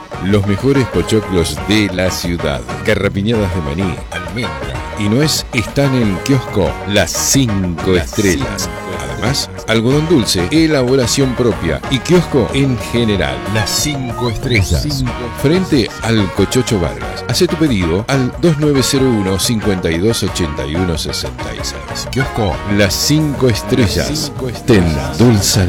Los mejores pochoclos de la ciudad. Garrapiñadas de maní, almendra y nuez están en el kiosco Las 5 Estrellas. Además, algodón dulce, elaboración propia y kiosco en general. Las 5 Estrellas. Frente al Cochocho Vargas. Hace tu pedido al 2901 5281 66. Kiosco Las 5 Estrellas. Te endulza